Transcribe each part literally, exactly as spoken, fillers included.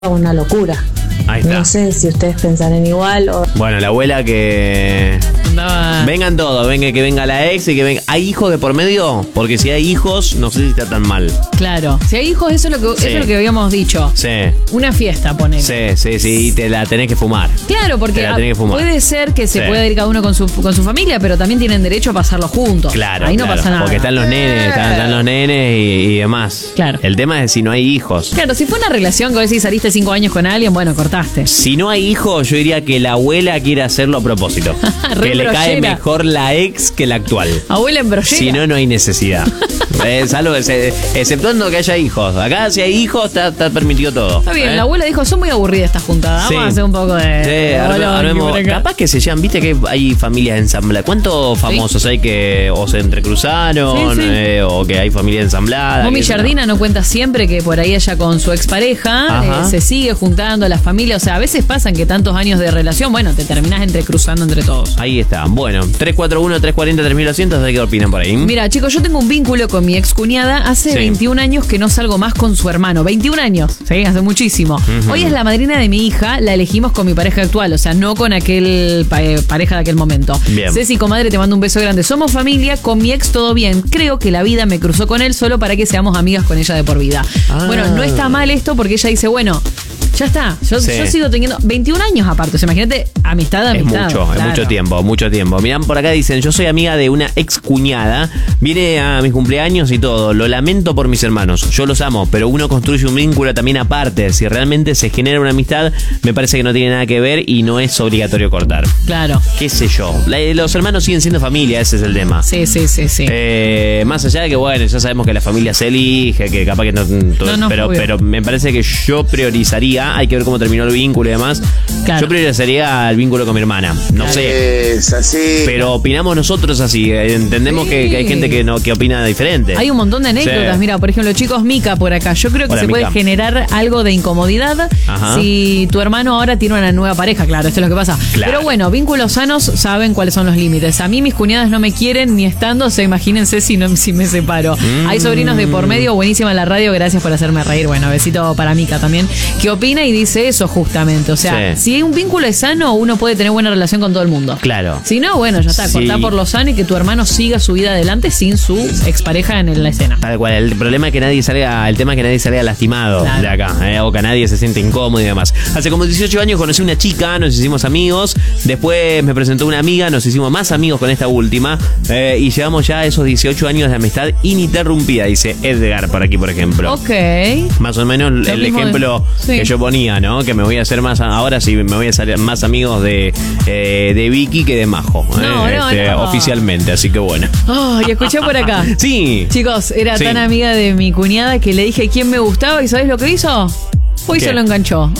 una locura. Ahí está. No sé si ustedes pensarán igual o... Bueno, la abuela que... Andaba... Vengan todos, venga, que venga la ex y que venga... ¿Hay hijos de por medio? Porque si hay hijos, no sé si está tan mal. Claro. Si hay hijos, eso es lo que, Sí. eso es lo que habíamos dicho. Sí. Una fiesta, ponele. Sí, sí, sí, y te la tenés que fumar. Claro, porque Te la tenés que fumar. puede ser que se Sí. pueda ir cada uno con su, con su familia, pero también tienen derecho a pasarlo juntos. Claro, Ahí no claro, pasa nada. porque están los nenes, están, están los nenes y, y demás. Claro. El tema es si no hay hijos. Claro, si fue una relación que vos decís saliste cinco años con alguien, bueno, cortaste. Si no hay hijos, yo diría que la abuela quiere hacerlo a propósito. Re Que le cae brollera. mejor la ex que la actual. Abuela en brollera. Si no, no hay necesidad. Es algo, ex- exceptuando que haya hijos. Acá si hay hijos está, está permitido todo. Está bien, ¿eh? la abuela dijo, son muy aburridas estas juntadas. Sí. Vamos a hacer un poco de... Sí, de arme- bolón armemos- por acá. capaz que se llevan, viste que hay familias ensambladas. ¿Cuántos famosos hay que o se entrecruzaron Sí, sí. eh, o que hay familia ensamblada? Momi que- Jardina no cuenta siempre que por ahí ella con su expareja Ajá. eh, se sigue juntando a la familia. O sea, a veces pasan que tantos años de relación, bueno, te terminás entrecruzando entre todos. Ahí está. Bueno, tres cuatro uno, tres cuatro cero, tres mil doscientos, ¿de qué opinan por ahí? Mira, chicos, yo tengo un vínculo con mi excuñada. Hace Sí. veintiún años que no salgo más con su hermano. veintiún años, ¿sí? Hace muchísimo. Ujú. Hoy es la madrina de mi hija. La elegimos con mi pareja actual, o sea, no con aquel pa- eh, pareja de aquel momento. Bien. Ceci, comadre, te mando un beso grande. Somos familia, con mi ex todo bien. Creo que la vida me cruzó con él solo para que seamos amigas con ella de por vida. Ah. Bueno, no está mal esto porque ella dice, bueno, ya está. Yo, Sí. yo sigo teniendo veintiún años aparte. O sea, imagínate, amistad, Es amistad. mucho, es claro. mucho tiempo, mucho tiempo. Mirán, por acá dicen, yo soy amiga de una ex cuñada, viene a mis cumpleaños y todo, lo lamento por mis hermanos, yo los amo, pero uno construye un vínculo también aparte, si realmente se genera una amistad, me parece que no tiene nada que ver y no es obligatorio cortar. Claro. ¿Qué sé yo? La- los hermanos siguen siendo familia, ese es el tema. Sí, sí, sí, sí. Eh, más allá de que, bueno, ya sabemos que la familia se elige, que capaz que no... todo- No, no, pero, obvio. pero me parece que yo priorizaría, hay que ver cómo terminó el vínculo y demás, Claro. yo priorizaría el vínculo con mi hermana, no sé. Es así. Pero opinamos nosotros así, eh, entendemos Sí. que, que hay gente que no que opina diferente. Hay un montón de anécdotas. Sí. Mira, por ejemplo, chicos, Mica por acá. Yo creo que Hola, se puede Mica. generar algo de incomodidad Ajá. si tu hermano ahora tiene una nueva pareja. Claro, esto es lo que pasa. Claro. Pero bueno, vínculos sanos saben cuáles son los límites. A mí mis cuñadas no me quieren ni estando, o sea, imagínense si, no, si me separo. Mm. Hay sobrinos de por medio, buenísima la radio, gracias por hacerme reír. Bueno, besito para Mica también, que opina y dice eso justamente. O sea, Sí. si hay un vínculo es sano, uno puede tener buena relación con todo el mundo. Claro. Si no, bueno, ya está, Sí. cortá por lo sano y que tu hermano siga su vida adelante sin su expareja en la escena. Tal cual, el problema es que nadie salga, el tema es que nadie salga lastimado Claro. de acá, eh, o que nadie se siente incómodo y demás. Hace como dieciocho años conocí una chica, nos hicimos amigos, después me presentó una amiga, nos hicimos más amigos con esta última, eh, y llevamos ya esos dieciocho años de amistad ininterrumpida, dice Edgar por aquí, por ejemplo. Ok. Más o menos Lo el mismo de- ejemplo sí. que yo ponía, ¿no? Que me voy a hacer más, ahora sí, me voy a hacer más amigos de, eh, de Vicky que de Majo, No, eh, no, este, no. oficialmente, así que bueno. Oh, y escuché por acá. Sí. Chicos, era Sí. tan amiga de mi cuñada que le dije quién me gustaba y ¿sabés lo que hizo? Fue y ¿Qué? se lo enganchó.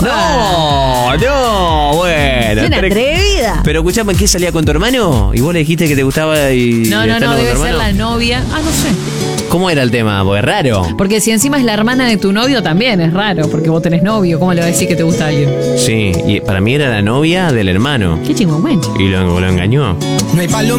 No, Ah. no, bueno. Bien pero- atrevida. Pero escuchame, ¿qué salía con tu hermano? ¿Y vos le dijiste que te gustaba y No, no, estando no, con debe tu ser hermano? la novia. Ah, no sé. ¿Cómo era el tema? Porque es raro. Porque si encima es la hermana de tu novio también es raro, porque vos tenés novio. ¿Cómo le vas a decir que te gusta alguien? Sí, y para mí era la novia del hermano. Qué chingüengüenche. Y lo, lo engañó. No hay paloma.